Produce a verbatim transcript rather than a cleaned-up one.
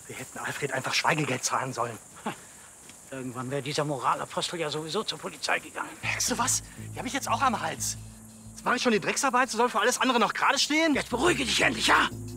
Wir hätten Alfred einfach Schweigegeld zahlen sollen. Irgendwann wäre dieser Moralapostel ja sowieso zur Polizei gegangen. Merkst du was? Die habe ich jetzt auch am Hals. Jetzt mache ich schon die Drecksarbeit, so soll für alles andere noch gerade stehen. Jetzt beruhige dich endlich, ja?